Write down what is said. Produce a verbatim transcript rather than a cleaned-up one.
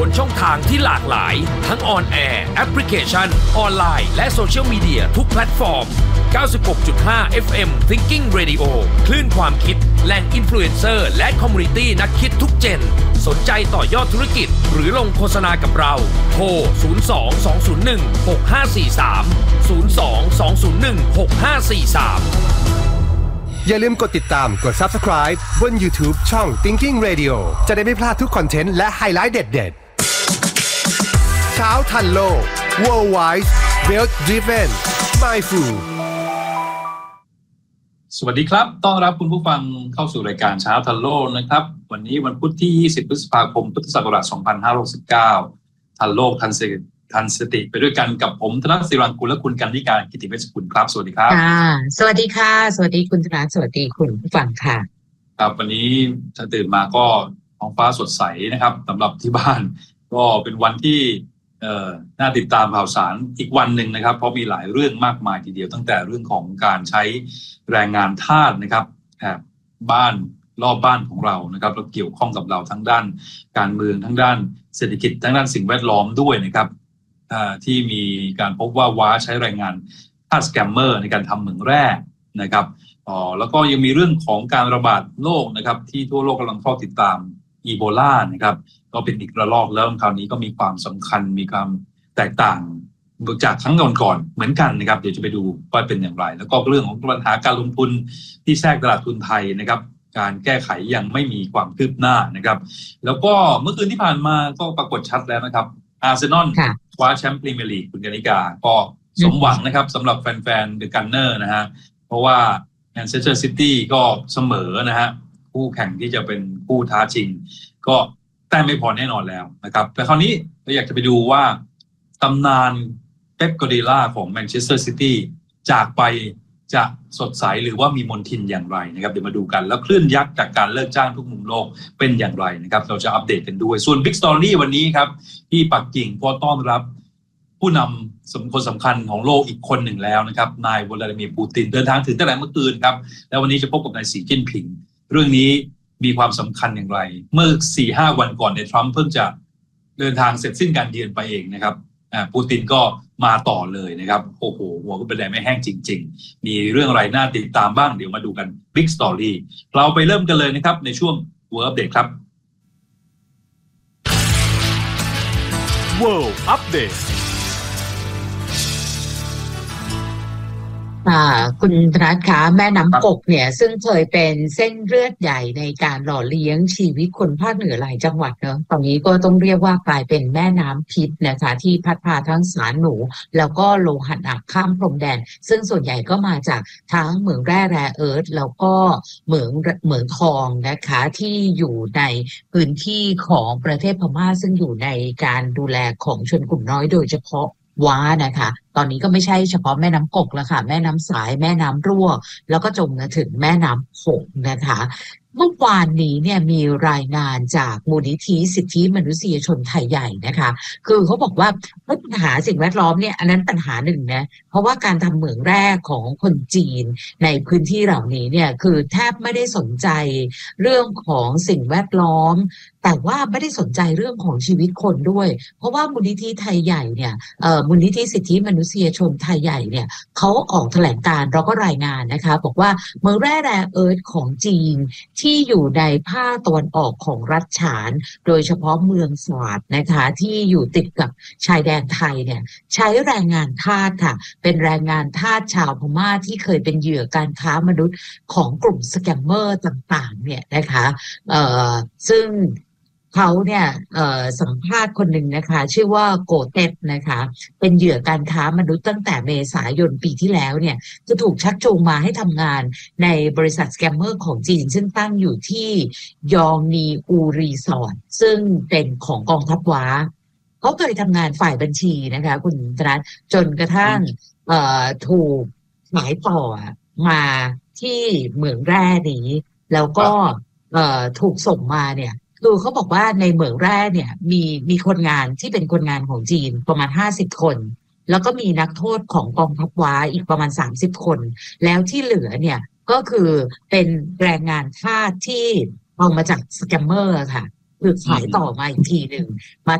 นช่องทางที่หลากหลายทั้งออนแอร์แอปพลิเคชันออนไลน์และโซเชียลมีเดียทุกแพลตฟอร์ม เก้าสิบหกจุดห้า เอฟ เอ็ม Thinking Radio คลื่นความคิดแหล่งอินฟลูเอนเซอร์และคอมมูนิตี้นักคิดทุกเจนสนใจต่อยอดธุรกิจหรือลงโฆษณากับเราโทร ศูนย์ สอง สอง ศูนย์ หนึ่ง หก ห้า สี่ สาม ศูนย์ สอง สอง ศูนย์ หนึ่ง หก ห้า สี่ สามอย่าลืมกดติดตามกด Subscribe บน YouTube ช่อง Thinking Radio จะได้ไม่พลาดทุกคอนเทนต์และไฮไลท์เด็ดๆเช้าทันโลก Worldwide Wealth Driven Mindful สวัสดีครับต้อนรับคุณผู้ฟังเข้าสู่รายการเช้าทันโลกนะครับวันนี้วันพุธที่ยี่สิบพฤษภาคมพุทธศักราชสองพันห้าร้อยหกสิบเก้าทันโลกทันเศรษฐทันสติไปด้วยกันกับผมธนศิรังกุลและคุณกันนิการกิติเวชกุลครับสวัสดีครับค่ะสวัสดีค่ะสวัสดีคุณธนาสวัสดีคุณผู้ฟังค่ะครับวันนี้ถ้าตื่นมาก็ท้องฟ้าสดใสนะครับสำหรับที่บ้านก็เป็นวันที่เอ่อน่าติดตามข่าวสารอีกวันหนึ่งนะครับเพราะมีหลายเรื่องมากมายทีเดียวตั้งแต่เรื่องของการใช้แรงงานทาสนะครับแถบบ้านรอบบ้านของเรานะครับแล้วเกี่ยวข้องกับเราทั้งด้านการเมืองทั้งด้านเศรษฐกิจทั้งด้านสิ่งแวดล้อมด้วยนะครับที่มีการพบว่าว้าใช้แรงงานทาสสแกมเมอร์ในการทำเหมืองแร่นะครับอ๋อแล้วก็ยังมีเรื่องของการระบาดโรคนะครับที่ทั่วโลกกำลังเฝ้าติดตามอีโบลานะครับก็เป็นอีกระลอกแล้วคราวนี้ก็มีความสำคัญมีความแตกต่างจากครั้งก่อนๆเหมือนกันนะครับเดี๋ยวจะไปดูว่าเป็นอย่างไรแล้วก็เรื่องของปัญหาการลงทุนที่แทรกตลาดทุนไทยนะครับการแก้ไขยังไม่มีความคืบหน้านะครับแล้วก็เมื่อคืนที่ผ่านมาก็ปรากฏชัดแล้วนะครับอาร์เซนอลคว้าแชมป์พรีเมียร์ลีกคุณกนิกาก็สมหวังนะครับสำหรับแฟนๆเดอะกันเนอร์นะฮะเพราะว่าแมนเชสเตอร์ซิตี้ก็เสมอนะฮะคู่แข่งที่จะเป็นคู่ท้าชิงก็แต้มไม่พอแน่นอนแล้วนะครับแต่คราวนี้เราอยากจะไปดูว่าตำนานเป๊ป กวาร์ดิโอลาของแมนเชสเตอร์ซิตี้จากไปจะสดใสหรือว่ามีมนทินอย่างไรนะครับเดี๋ยวมาดูกันแล้วคลื่นยักษ์จากการเลิกจ้างทุกมุมโลกเป็นอย่างไรนะครับเราจะอัปเดตกันด้วยส่วน Big Story วันนี้ครับที่ปักกิ่งก็ต้อนรับผู้นำสำคัญสำคัญของโลกอีกคนหนึ่งแล้วนะครับนายวลาดิเมียร์ปูตินเดินทางถึงตั้งแต่เมื่อคืนครับแล้ววันนี้จะพบกับนายสีจิ้นผิงเรื่องนี้มีความสำคัญอย่างไรเมื่อ สี่ห้า วันก่อนในทรัมป์เพิ่งจะเดินทางเสร็จสิ้นการเยือนไปเองนะครับอ่าปูตินก็มาต่อเลยนะครับโอ้โหหัวก็เป็นแดงไม่แห้งจริงๆมีเรื่องอะไรน่าติดตามบ้างเดี๋ยวมาดูกัน Big Story เราไปเริ่มกันเลยนะครับในช่วง World Update ครับ World Update ค่ะคุณธนัทคะแม่น้ำกกเนี่ยซึ่งเคยเป็นเส้นเลือดใหญ่ในการหล่อเลี้ยงชีวิตคนภาคเหนือหลายจังหวัดเนอะตอนนี้ก็ต้องเรียกว่ากลายเป็นแม่น้ำพิษนะคะที่พัดพาทั้งสารหนูแล้วก็โลหะหนักข้ามพรมแดนซึ่งส่วนใหญ่ก็มาจากทั้งเหมืองแร่แร่เอิร์ธแล้วก็เหมืองเหมืองทองนะคะที่อยู่ในพื้นที่ของประเทศพม่าซึ่งอยู่ในการดูแลของชนกลุ่มน้อยโดยเฉพาะว้านะคะตอนนี้ก็ไม่ใช่เฉพาะแม่น้ำกกแล้วค่ะแม่น้ำสายแม่น้ำรั่วแล้วก็จมมาถึงแม่น้ำโขงนะคะเมื่อวานนี้เนี่ยมีรายงานจากมูลนิธิสิทธิมนุษยชนไทยใหญ่นะคะคือเขาบอกว่าปัญหาสิ่งแวดล้อมเนี่ยอันนั้นปัญหาหนึ่งนะเพราะว่าการทำเหมืองแร่ของคนจีนในพื้นที่เหล่านี้เนี่ยคือแทบไม่ได้สนใจเรื่องของสิ่งแวดล้อมแต่ว่าไม่ได้สนใจเรื่องของชีวิตคนด้วยเพราะว่ามูลนิธิไทยใหญ่เนี่ยเอ่อมูลนิธิสิทธิมนุษยชนไทยใหญ่เนี่ยเขาออกแถลงการณ์แล้วก็รายงานนะคะบอกว่าเหมืองแร่แร่เอิร์ธของจีนที่อยู่ในภาคตะวันออกของรัฐฉานโดยเฉพาะเมืองสวาดนะคะที่อยู่ติดกับชายแดนไทยเนี่ยใช้แรงงานทาสค่ะเป็นแรงงานทาสชาวพม่าที่เคยเป็นเหยื่อการค้ามนุษย์ของกลุ่มสแกมเมอร์ต่างๆเนี่ยนะคะเอ่อซึ่งเขาเนี่ยเอ่อสัมภาษณ์คนหนึ่งนะคะชื่อว่าโกเต็ดนะคะเป็นเหยื่อการค้ามนุษย์ตั้งแต่เมษายนปีที่แล้วเนี่ยจะถูกชักจูงมาให้ทำงานในบริษัทสแกมเมอร์ของจีนซึ่งตั้งอยู่ที่ยองนีอูรีสอร์ทซึ่งเป็นของกองทัพว้าเขาเคยทำงานฝ่ายบัญชีนะคะคุณธนัทจนกระทั่งเอ่อถูกหมายต่อมาที่เหมืองแร่นี้แล้วก็เอ่อถูกส่งมาเนี่ยคือเขาบอกว่าในเหมืองแร่เนี่ยมีมีคนงานที่เป็นคนงานของจีนประมาณห้าสิบคนแล้วก็มีนักโทษของกองทัพว้าอีกประมาณสามสิบคนแล้วที่เหลือเนี่ยก็คือเป็นแรงงานทาสที่เอามาจากสแกมเมอร์ค่ะคือขายต่อมาอีกทีหนึ่งมา